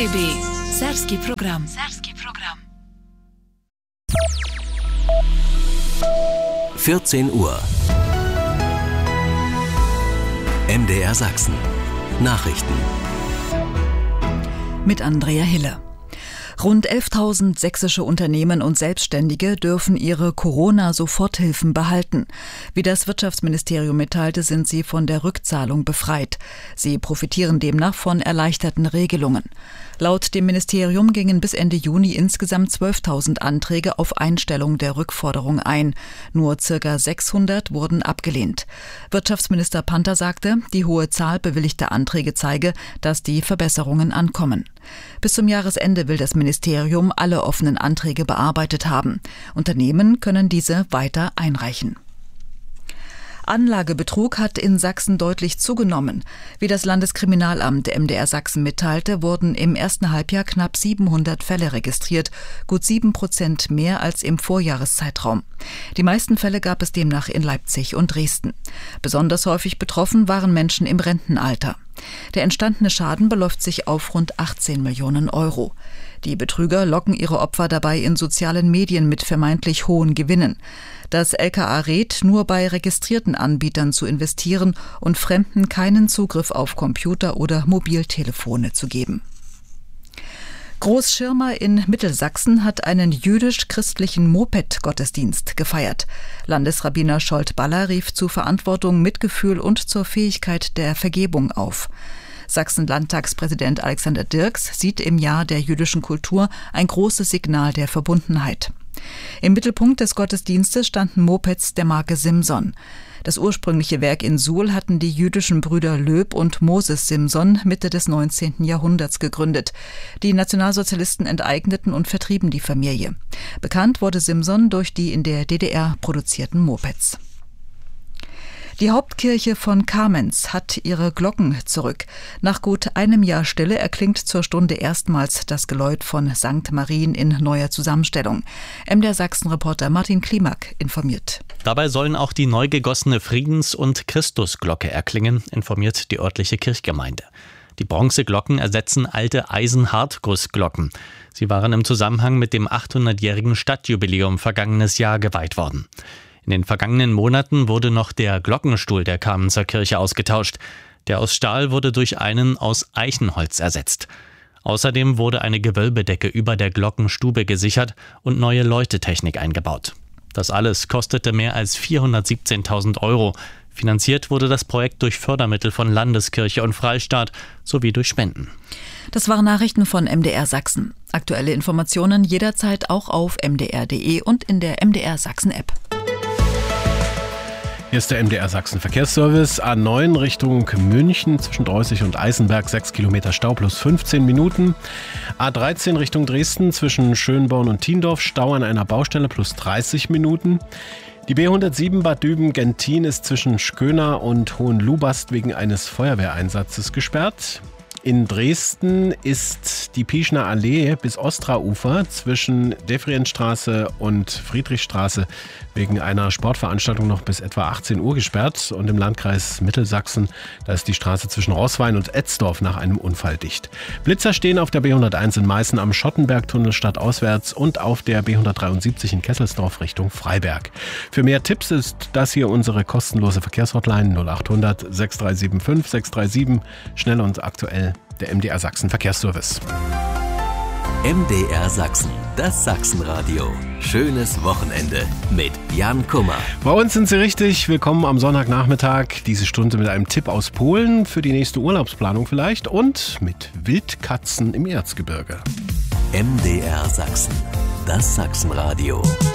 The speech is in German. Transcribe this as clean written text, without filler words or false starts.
RTB Serbski program. 14 Uhr. MDR Sachsen. Nachrichten. Mit Andrea Hille. Rund 11.000 sächsische Unternehmen und Selbstständige dürfen ihre Corona-Soforthilfen behalten. Wie das Wirtschaftsministerium mitteilte, sind sie von der Rückzahlung befreit. Sie profitieren demnach von erleichterten Regelungen. Laut dem Ministerium gingen bis Ende Juni insgesamt 12.000 Anträge auf Einstellung der Rückforderung ein. Nur ca. 600 wurden abgelehnt. Wirtschaftsminister Panter sagte, die hohe Zahl bewilligter Anträge zeige, dass die Verbesserungen ankommen. Bis zum Jahresende will das Ministerium alle offenen Anträge bearbeitet haben. Unternehmen können diese weiter einreichen. Anlagebetrug hat in Sachsen deutlich zugenommen. Wie das Landeskriminalamt MDR Sachsen mitteilte, wurden im ersten Halbjahr knapp 700 Fälle registriert, gut 7% mehr als im Vorjahreszeitraum. Die meisten Fälle gab es demnach in Leipzig und Dresden. Besonders häufig betroffen waren Menschen im Rentenalter. Der entstandene Schaden beläuft sich auf rund 18 Millionen Euro. Die Betrüger locken ihre Opfer dabei in sozialen Medien mit vermeintlich hohen Gewinnen. Das LKA rät, nur bei registrierten Anbietern zu investieren und Fremden keinen Zugriff auf Computer oder Mobiltelefone zu geben. Großschirmer in Mittelsachsen hat einen jüdisch-christlichen Moped-Gottesdienst gefeiert. Landesrabbiner Scholt-Baller rief zu Verantwortung, Mitgefühl und zur Fähigkeit der Vergebung auf. Sachsen-Landtagspräsident Alexander Dirks sieht im Jahr der jüdischen Kultur ein großes Signal der Verbundenheit. Im Mittelpunkt des Gottesdienstes standen Mopeds der Marke Simson. Das ursprüngliche Werk in Suhl hatten die jüdischen Brüder Löb und Moses Simson Mitte des 19. Jahrhunderts gegründet. Die Nationalsozialisten enteigneten und vertrieben die Familie. Bekannt wurde Simson durch die in der DDR produzierten Mopeds. Die Hauptkirche von Kamenz hat ihre Glocken zurück. Nach gut einem Jahr Stille erklingt zur Stunde erstmals das Geläut von St. Marien in neuer Zusammenstellung. MDR Sachsen-Reporter Martin Klimak informiert. Dabei sollen auch die neu gegossene Friedens- und Christusglocke erklingen, informiert die örtliche Kirchgemeinde. Die Bronzeglocken ersetzen alte Eisenhartgussglocken. Sie waren im Zusammenhang mit dem 800-jährigen Stadtjubiläum vergangenes Jahr geweiht worden. In den vergangenen Monaten wurde noch der Glockenstuhl der Kamenzer Kirche ausgetauscht. Der aus Stahl wurde durch einen aus Eichenholz ersetzt. Außerdem wurde eine Gewölbedecke über der Glockenstube gesichert und neue Läutetechnik eingebaut. Das alles kostete mehr als 417.000 Euro. Finanziert wurde das Projekt durch Fördermittel von Landeskirche und Freistaat sowie durch Spenden. Das waren Nachrichten von MDR Sachsen. Aktuelle Informationen jederzeit auch auf mdr.de und in der MDR Sachsen-App. Hier ist der MDR Sachsen Verkehrsservice. A9 Richtung München zwischen Dreußig und Eisenberg 6 Kilometer Stau plus 15 Minuten. A13 Richtung Dresden zwischen Schönborn und Thiendorf Stau an einer Baustelle plus 30 Minuten. Die B107 Bad Düben-Gentin ist zwischen Schköna und Hohenlubast wegen eines Feuerwehreinsatzes gesperrt. In Dresden ist die Pieschner Allee bis Ostraufer zwischen Devrienstraße und Friedrichstraße wegen einer Sportveranstaltung noch bis etwa 18 Uhr gesperrt. Und im Landkreis Mittelsachsen, da ist die Straße zwischen Roßwein und Etzdorf nach einem Unfall dicht. Blitzer stehen auf der B101 in Meißen am Schottenbergtunnel stadtauswärts und auf der B173 in Kesselsdorf Richtung Freiberg. Für mehr Tipps ist das hier unsere kostenlose Verkehrshotline 0800 6375 637. Schnell und aktuell der MDR Sachsen Verkehrsservice. MDR Sachsen, das Sachsenradio. Schönes Wochenende mit Jan Kummer. Bei uns sind Sie richtig. Willkommen am Sonntagnachmittag. Diese Stunde mit einem Tipp aus Polen für die nächste Urlaubsplanung vielleicht und mit Wildkatzen im Erzgebirge. MDR Sachsen, das Sachsenradio.